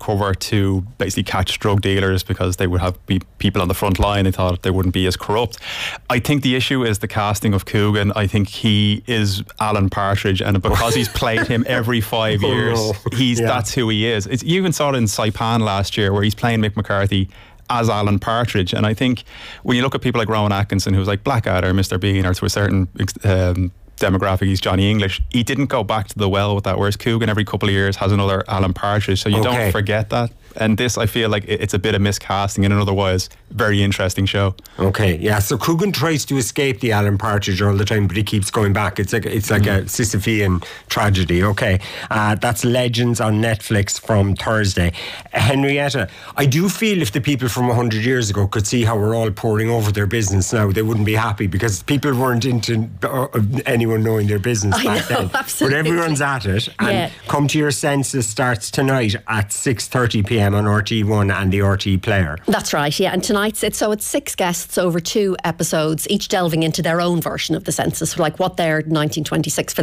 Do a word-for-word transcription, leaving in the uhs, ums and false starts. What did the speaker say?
undercover to basically catch drug dealers because they would have be people on the front line. They thought they wouldn't be as corrupt. I think the issue is the casting of Coogan. I think he is Alan Partridge, and because he's played him every five years, oh, no. he's yeah. that's who he is. It's, you even saw it in Saipan last year where he's playing Mick McCarthy as Alan Partridge. And I think when you look at people like Rowan Atkinson, who's like Blackadder, Mister Bean, or to a certain um, demographic, he's Johnny English, he didn't go back to the well with that, whereas Coogan every couple of years has another Alan Partridge, so you okay. don't forget that. And this, I feel like it's a bit of miscasting in an otherwise very interesting show. Okay, yeah. So Coogan tries to escape the Alan Partridge all the time, but he keeps going back. It's like it's like mm. a Sisyphean tragedy. Okay, uh, that's Legends on Netflix from Thursday. Henrietta, I do feel if the people from a hundred years ago could see how we're all pouring over their business now, they wouldn't be happy because people weren't into uh, anyone knowing their business I back know, then. Absolutely. But everyone's at it. And yeah. Come to Your Senses starts tonight at six thirty p.m. on R T one and the R T Player. That's right, yeah. And tonight's it's so it's six guests over two episodes, each delving into their own version of the census, like what their nineteen twenty-six